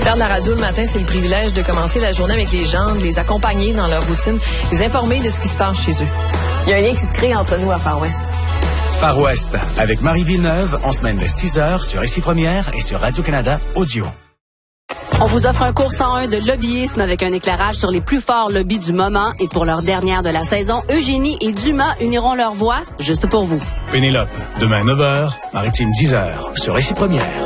Faire de la radio le matin, c'est le privilège de commencer la journée avec les gens, de les accompagner dans leur routine, les informer de ce qui se passe chez eux. Il y a un lien qui se crée entre nous à Far West. Far West, avec Marie Villeneuve, en semaine de 6h sur Ici Première et sur Radio-Canada Audio. On vous offre un cours 101 de lobbyisme avec un éclairage sur les plus forts lobbies du moment. Et pour leur dernière de la saison, Eugénie et Dumas uniront leurs voix juste pour vous. Pénélope, demain 9h, Maritime 10h sur Ici Première.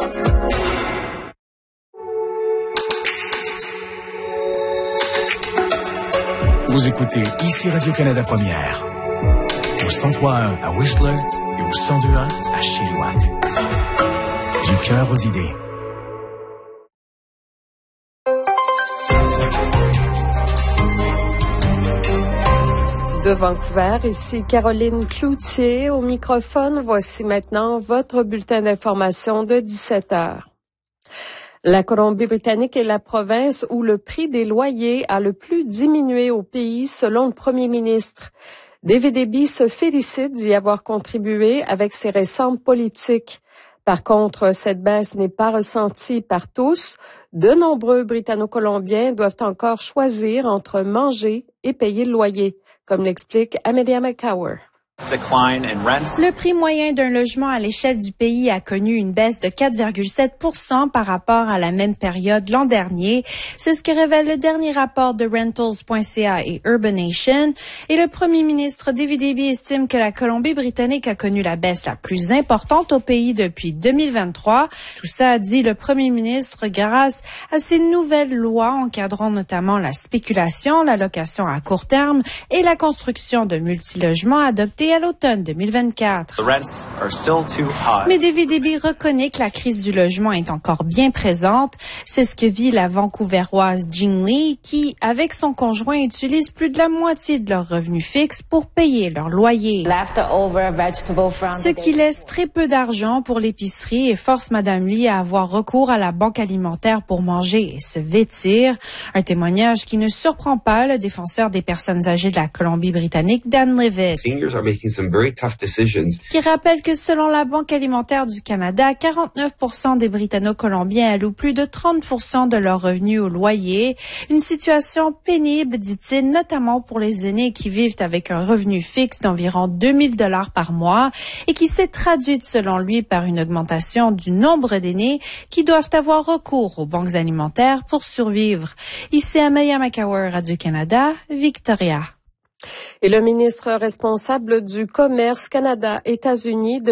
Vous écoutez Ici Radio-Canada Première, au 103.1 à Whistler et au 102.1 à Chilliwack. Du cœur aux idées. De Vancouver, ici Caroline Cloutier au microphone. Voici maintenant votre bulletin d'information de 17 heures. La Colombie-Britannique est la province où le prix des loyers a le plus diminué au pays, selon le premier ministre. David Eby se félicite d'y avoir contribué avec ses récentes politiques. Par contre, cette baisse n'est pas ressentie par tous. De nombreux Britanno-Colombiens doivent encore choisir entre manger et payer le loyer, comme l'explique Amelia McCower. Le prix moyen d'un logement à l'échelle du pays a connu une baisse de 4,7% par rapport à la même période l'an dernier. C'est ce que révèle le dernier rapport de Rentals.ca et Urbanation. Et le premier ministre David Eby estime que la Colombie-Britannique a connu la baisse la plus importante au pays depuis 2023. Tout ça, a dit le premier ministre, grâce à ces nouvelles lois encadrant notamment la spéculation, la location à court terme et la construction de multilogements adoptés à l'automne 2024. Mais David Eby reconnaît que la crise du logement est encore bien présente. C'est ce que vit la Vancouveroise Jing Lee, qui, avec son conjoint, utilise plus de la moitié de leurs revenus fixes pour payer leur loyer. Ce qui laisse très peu d'argent pour l'épicerie et force Madame Lee à avoir recours à la banque alimentaire pour manger et se vêtir. Un témoignage qui ne surprend pas le défenseur des personnes âgées de la Colombie-Britannique, Dan Levitt, qui rappelle que selon la Banque alimentaire du Canada, 49% des Britanno-Colombiens allouent plus de 30% de leurs revenus au loyer. Une situation pénible, dit-il, notamment pour les aînés qui vivent avec un revenu fixe d'environ 2000 $ par mois et qui s'est traduite, selon lui, par une augmentation du nombre d'aînés qui doivent avoir recours aux banques alimentaires pour survivre. Ici Amelia McCower, Radio-Canada, Victoria. Et le ministre responsable du Commerce Canada-États-Unis